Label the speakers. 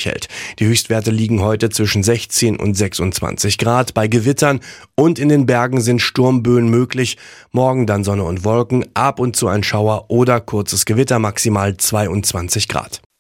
Speaker 1: hält. Die Höchstwerte liegen heute zwischen 16 und 26 Grad. Bei Gewittern und in den Bergen sind Sturmböen möglich. Morgen dann Sonne und Wolken, ab und zu ein Schauer oder kurzes Gewitter, maximal 22 Grad.